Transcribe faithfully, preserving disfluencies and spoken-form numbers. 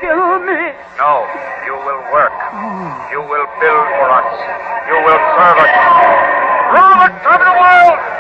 kill me. No, you will work. You will build for us. You will serve us. Rule the top of the world!